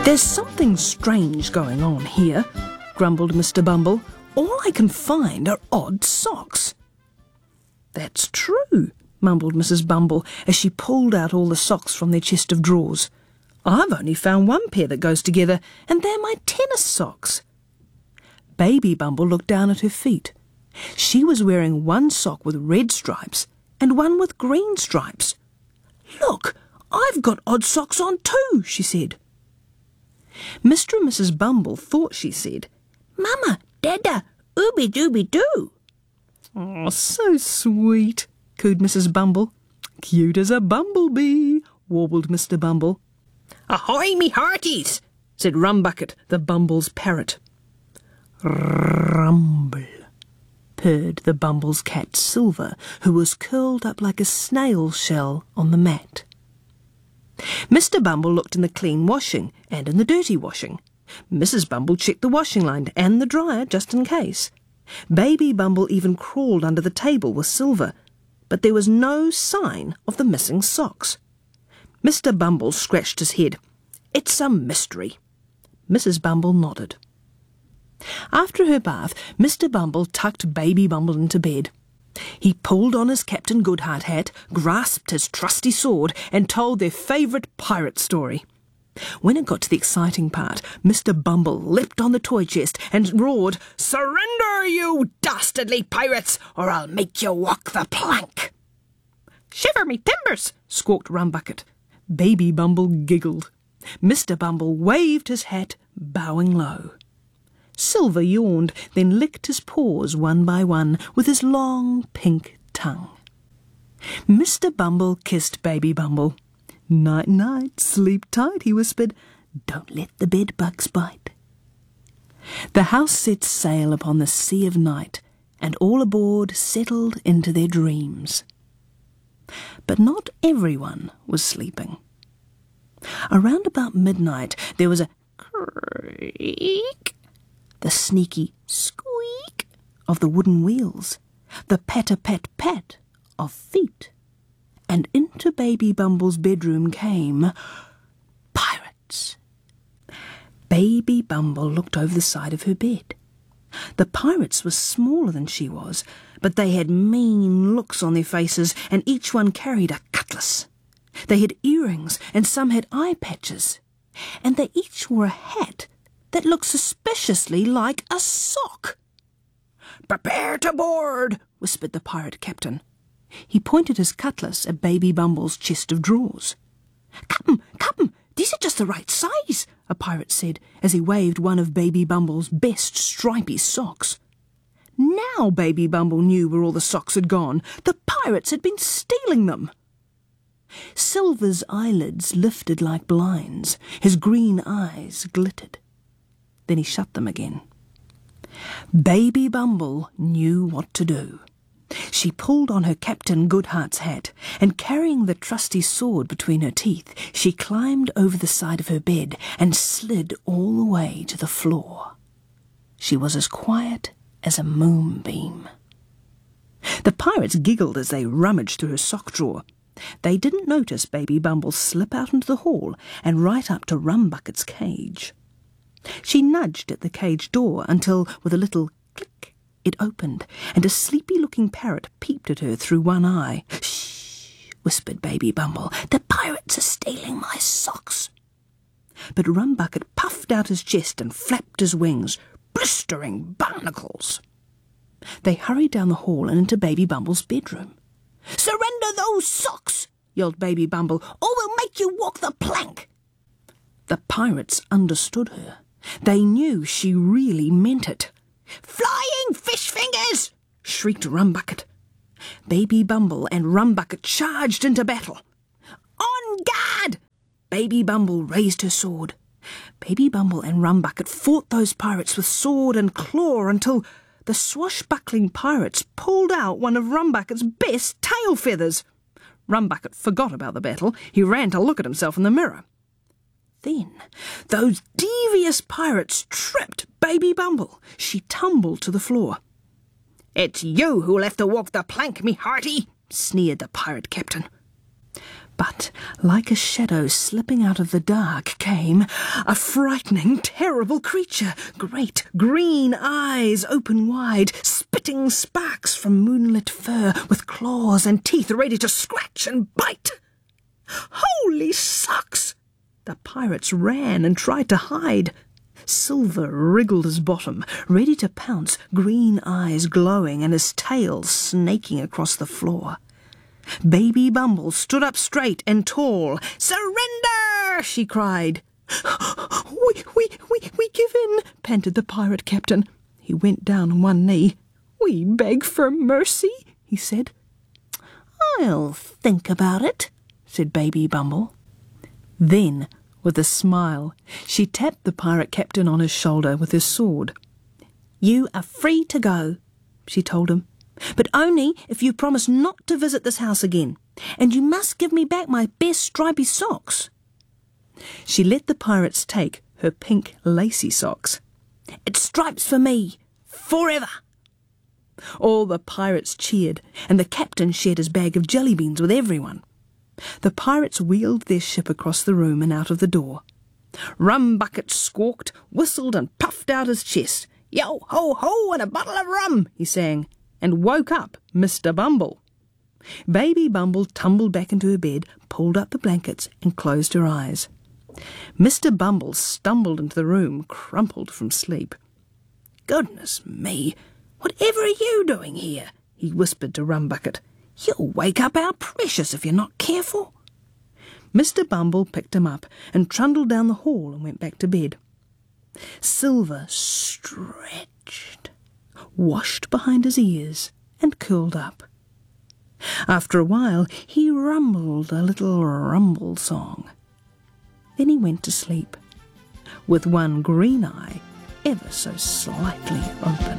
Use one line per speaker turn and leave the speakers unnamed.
"There's something strange going on here," grumbled Mr. Bumble. "All I can find are odd socks." "That's true," mumbled Mrs. Bumble as she pulled out all the socks from their chest of drawers. "I've only found one pair that goes together, and they're my tennis socks." Baby Bumble looked down at her feet. She was wearing one sock with red stripes and one with green stripes. "Look, I've got odd socks on too," she said. Mr. and Mrs. Bumble thought she said, "Mama, Dada, ooby dooby doo." "Oh, so sweet," cooed Mrs. Bumble. "Cute as a bumblebee," warbled Mr. Bumble. "Ahoy, me hearties," said Rumbucket, the Bumble's parrot. "Rumble," purred the Bumble's cat Silver, who was curled up like a snail shell on the mat. Mr. Bumble looked in the clean washing and in the dirty washing. Mrs. Bumble checked the washing line and the dryer just in case. Baby Bumble even crawled under the table with Silver, but there was no sign of the missing socks. Mr. Bumble scratched his head. "It's a mystery." Mrs. Bumble nodded. After her bath, Mr. Bumble tucked Baby Bumble into bed. He pulled on his Captain Goodhart hat, grasped his trusty sword, and told their favourite pirate story. When it got to the exciting part, Mr. Bumble leapt on the toy chest and roared, "Surrender, you dastardly pirates, or I'll make you walk the plank!" "Shiver me timbers!" squawked Rumbucket. Baby Bumble giggled. Mr. Bumble waved his hat, bowing low. Silver yawned, then licked his paws one by one with his long pink tongue. Mr. Bumble kissed Baby Bumble. "Night, night, sleep tight," he whispered. "Don't let the bed bugs bite." The house set sail upon the sea of night, and all aboard settled into their dreams. But not everyone was sleeping. Around about midnight there was a creak, the sneaky squeak of the wooden wheels, the patter-pat-pat of feet, and into Baby Bumble's bedroom came pirates. Baby Bumble looked over the side of her bed. The pirates were smaller than she was, but they had mean looks on their faces, and each one carried a cutlass. They had earrings, and some had eye patches, and they each wore a hat that looked suspiciously like a sock. "Prepare to board," whispered the pirate captain. He pointed his cutlass at Baby Bumble's chest of drawers. Come, these are just the right size," a pirate said as he waved one of Baby Bumble's best stripy socks. Now Baby Bumble knew where all the socks had gone. The pirates had been stealing them. Silver's eyelids lifted like blinds. His green eyes glittered. Then he shut them again. Baby Bumble knew what to do. She pulled on her Captain Goodhart's hat, and carrying the trusty sword between her teeth, she climbed over the side of her bed and slid all the way to the floor. She was as quiet as a moonbeam. The pirates giggled as they rummaged through her sock drawer. They didn't notice Baby Bumble slip out into the hall and right up to Rumbucket's cage. She nudged at the cage door until, with a little click, it opened, and a sleepy-looking parrot peeped at her through one eye. "Shh," whispered Baby Bumble. "The pirates are stealing my socks." But Rumbucket puffed out his chest and flapped his wings, blistering barnacles. They hurried down the hall and into Baby Bumble's bedroom. "Surrender those socks," yelled Baby Bumble, "or we'll make you walk the plank." The pirates understood her. They knew she really meant it. "Flying fish fingers!" shrieked Rumbucket. Baby Bumble and Rumbucket charged into battle. "On guard!" Baby Bumble raised her sword. Baby Bumble and Rumbucket fought those pirates with sword and claw until the swashbuckling pirates pulled out one of Rumbucket's best tail feathers. Rumbucket forgot about the battle. He ran to look at himself in the mirror. Then those devious pirates tripped Baby Bumble. She tumbled to the floor. "It's you who'll have to walk the plank, me hearty," sneered the pirate captain. But, like a shadow slipping out of the dark, came a frightening, terrible creature, great green eyes open wide, spitting sparks from moonlit fur, with claws and teeth ready to scratch and bite. Holy socks! The pirates ran and tried to hide. Silver wriggled his bottom, ready to pounce, green eyes glowing and his tail snaking across the floor. Baby Bumble stood up straight and tall. "Surrender!" she cried. We give in," panted the pirate captain. He went down on one knee. "We beg for mercy," he said. "I'll think about it," said Baby Bumble. Then, with a smile, she tapped the pirate captain on his shoulder with her sword. "You are free to go," she told him, "but only if you promise not to visit this house again, and you must give me back my best stripy socks." She let the pirates take her pink lacy socks. "It's stripes for me, forever." All the pirates cheered, and the captain shared his bag of jelly beans with everyone. The pirates wheeled their ship across the room and out of the door. Rum Bucket squawked, whistled, and puffed out his chest. "Yo, ho, ho, and a bottle of rum," he sang, and woke up Mr. Bumble. Baby Bumble tumbled back into her bed, pulled up the blankets, and closed her eyes. Mr. Bumble stumbled into the room, crumpled from sleep. "Goodness me, whatever are you doing here?" he whispered to Rum Bucket. "You'll wake up our precious if you're not careful." Mr. Bumble picked him up and trundled down the hall and went back to bed. Silver stretched, washed behind his ears, and curled up. After a while, he rumbled a little rumble song. Then he went to sleep, with one green eye ever so slightly open.